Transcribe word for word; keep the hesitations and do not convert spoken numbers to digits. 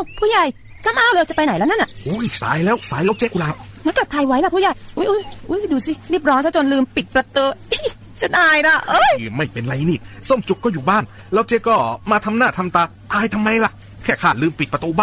าวผู้ใหญ่จำอ้าวเลยจะไปไหนแล้วนั่นน่ะอุ้ยสายแล้วสายแล้วเจ๊กุหลาบงั้นจับใครไว้ล่ะผู้ใหญ่อุ้ยอุ้ยอุ้ยดูสิรีบร้อนซะจนลืมปิดประตูจะอายนะเอ้ยไม่เป็นไรนี่ส้มจุกก็อยู่บ้านแล้วเจ๊ก็มาทำหน้าทำตาอายทำไมล่ะแค่ข้าลืมปิดประตู